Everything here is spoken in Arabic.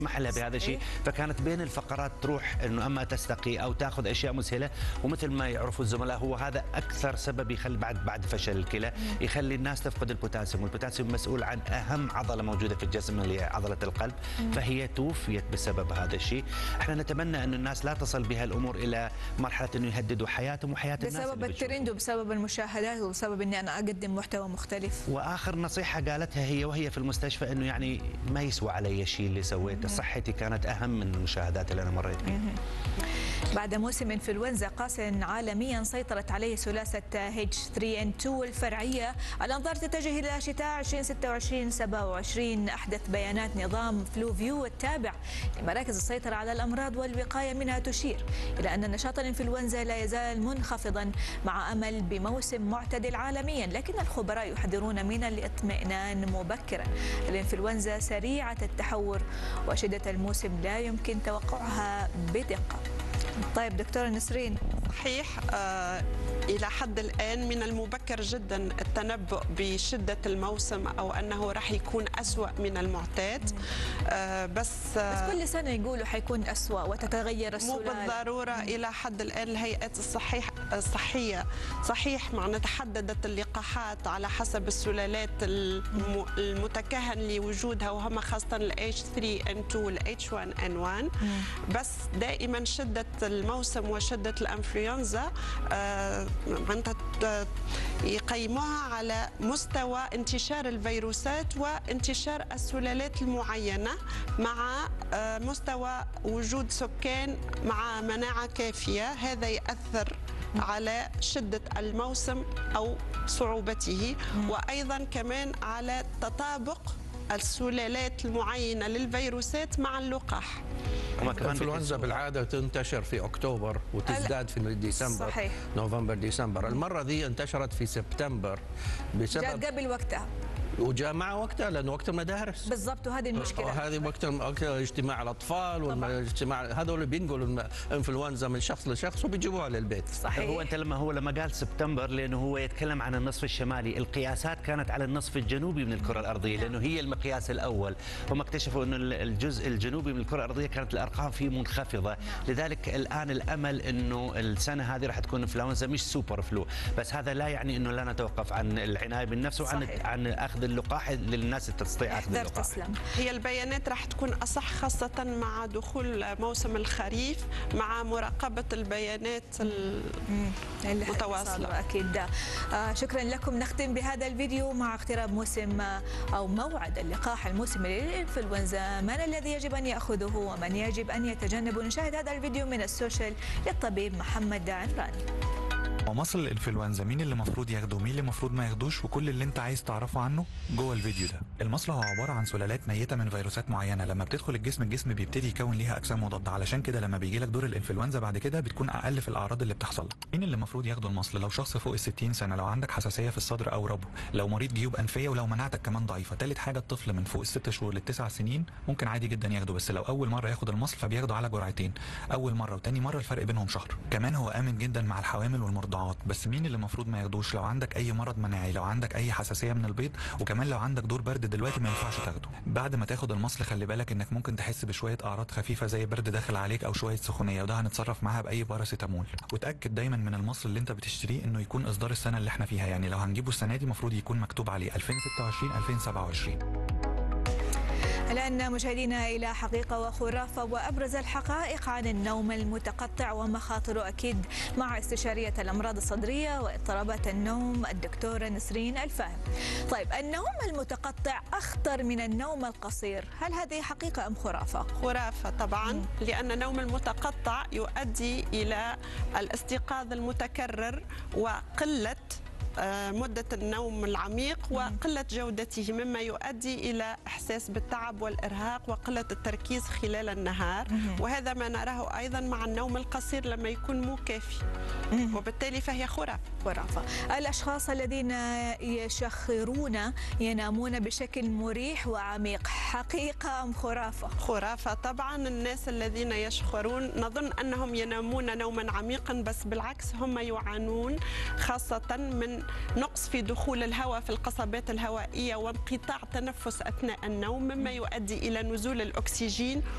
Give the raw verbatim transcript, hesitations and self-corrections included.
يسمح لها بهذا الشيء، فكانت بين الفقرات تروح انه اما تستقي او تاخذ اشياء مسهله، ومثل ما يعرفوا الزملاء هو هذا اكثر سبب يخلي بعد بعد فشل الكلى، يخلي الناس تفقد البوتاسيوم، والبوتاسيوم مسؤول عن اهم عضله موجوده في الجسم اللي هي عضله القلب، فهي توفيت بسبب هذا الشيء. احنا نتمنى انه الناس لا تصل بها الامور الى مرحله انه يهددوا حياتهم وحياه الناس بسبب الترند وبسبب المشاهدات وبسبب اني انا اقدم محتوى مختلف. واخر نصيحه قالتها هي وهي في المستشفى انه يعني ما يسوى علي الشيء اللي سويته، صحتي كانت اهم من المشاهدات اللي انا مريت فيها. بعد موسم انفلونزا قاس عالميا سيطرت عليه سلاسه إتش ثري إن تو الفرعيه، الانظار تتجه الى شتاء ألفين وستة وعشرين سبعة وعشرين. احدث بيانات نظام فلو فيو التابع لمراكز السيطره على الامراض والوقايه منها تشير الى ان نشاط الانفلونزا لا يزال منخفضا مع امل بموسم معتدل عالميا، لكن الخبراء يحذرون من الاطمئنان مبكرا. الانفلونزا سريعه التحور وشده الموسم لا يمكن توقعها بدقه. طيب دكتورة نسرين. صحيح، آه إلى حد الآن من المبكر جدا التنبؤ بشدة الموسم أو أنه راح يكون أسوأ من المعتاد. آه بس, آه بس كل سنة يقولوا حيكون أسوأ وتتغير السلالة. مو بالضرورة. مم. إلى حد الآن الهيئات الصحيح الصحية صحيح معناتها تحددت اللقاحات على حسب السلالات الم المتكهن لوجودها، وهم خاصة ال إتش ثري إن تو وال إتش ون إن ون. بس دائما شدة الموسم وشدة الانفلونزا آه معناتها يقيموها على مستوى انتشار الفيروسات وانتشار السلالات المعينة مع آه مستوى وجود سكان مع مناعة كافية. هذا يأثر على شدة الموسم أو صعوبته، وأيضا كمان على تطابق السلالات المعينة للفيروسات مع اللقاح. الانفلونزا بالعاده تنتشر في اكتوبر وتزداد في ديسمبر. صحيح. نوفمبر ديسمبر. المره دي انتشرت في سبتمبر بسبب جاء قبل وقتها وجاء مع وقتها لانه وقت المدارس بالضبط، وهذه المشكله. هذه وقت اجتماع الاطفال والاجتماع هذول بينقلوا الانفلونزا من شخص لشخص وبيجيبوها للبيت. صحيح. هو انت لما هو لما قال سبتمبر لانه هو يتكلم عن النصف الشمالي، القياسات كانت على النصف الجنوبي من الكره الارضيه لانه هي المقياس الاول. هم اكتشفوا انه الجزء الجنوبي من الكره الارضيه كانت الارقام فيه منخفضه، لذلك الان الامل انه السنه هذه راح تكون انفلونزا مش سوبر فلو، بس هذا لا يعني انه لا نتوقف عن العنايه بالنفس وعن صحيح. عن اخذ اللقاح للناس تستطيع اخذ اللقاح. تسلم. هي البيانات راح تكون اصح خاصه مع دخول موسم الخريف مع مراقبه البيانات المتواصله. اكيد. آه شكرا لكم. نختم بهذا الفيديو مع اقتراب موسم او موعد اللقاح الموسمي للانفلونزا، من الذي يجب ان ياخذه ومن يجب ان يتجنبه. نشاهد هذا الفيديو من السوشيال للطبيب محمد عمراني. ومصل الانفلونزا مين اللي المفروض ياخده ومين اللي المفروض ما ياخدوش وكل اللي انت عايز تعرفه عنه جوه الفيديو ده. المصل هو عباره عن سلالات ميته من فيروسات معينه، لما بتدخل الجسم الجسم بيبتدي يكون ليها اجسام مضاده، علشان كده لما بيجي لك دور الانفلونزا بعد كده بتكون اقل في الاعراض اللي بتحصل لك. مين اللي المفروض ياخدوا المصل؟ لو شخص فوق ال ستين سنه، لو عندك حساسيه في الصدر او ربو، لو مريض جيوب انفيه، ولو مناعتك كمان ضعيفه. ثالث حاجه الطفل من فوق الست شهور للتسع سنين ممكن عادي جدا ياخده، بس لو اول مره ياخد المصل فبياخده على جرعتين، اول مره وثاني مره الفرق بينهم شهر. كمان هو امن جدا مع الحوامل والمرضعات. بس مين اللي المفروض ما ياخدوش؟ لو عندك اي مرض مناعي، لو عندك اي حساسيه من البيض، وكمان لو عندك دور برد دلوقتي ما ينفعش تاخده. بعد ما تاخد المصل خلي بالك انك ممكن تحس بشويه اعراض خفيفه زي برد داخل عليك او شويه سخونيه، وده هنتصرف معاها باي باراسيتامول. وتاكد دايما من المصل اللي انت بتشتريه انه يكون اصدار السنه اللي احنا فيها، يعني لو هنجيبه السنه دي المفروض يكون مكتوب عليه ألفين وستة وعشرين ألفين وسبعة وعشرين. الآن مشاهدينا إلى حقيقة وخرافة وأبرز الحقائق عن النوم المتقطع ومخاطره، أكيد مع استشارية الأمراض الصدرية واضطرابات النوم الدكتورة نسرين الفاهم. طيب، النوم المتقطع أخطر من النوم القصير، هل هذه حقيقة أم خرافة؟ خرافة طبعا. م. لأن النوم المتقطع يؤدي إلى الاستيقاظ المتكرر وقلة مدة النوم العميق وقلة جودته، مما يؤدي إلى إحساس بالتعب والإرهاق وقلة التركيز خلال النهار. وهذا ما نراه أيضا مع النوم القصير لما يكون مو كافي، وبالتالي فهي خرافة. خرافة. الأشخاص الذين يشخرون ينامون بشكل مريح وعميق، حقيقة أم خرافة؟ خرافة طبعا. الناس الذين يشخرون نظن أنهم ينامون نوما عميقا، بس بالعكس هم يعانون خاصة من نقص في دخول الهواء في القصبات الهوائية وانقطاع تنفس أثناء النوم، مما يؤدي إلى نزول الأكسجين